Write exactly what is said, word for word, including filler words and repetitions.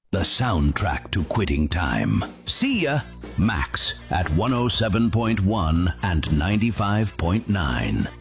the soundtrack to quitting time. See ya, Max at one oh seven point one and ninety-five point nine.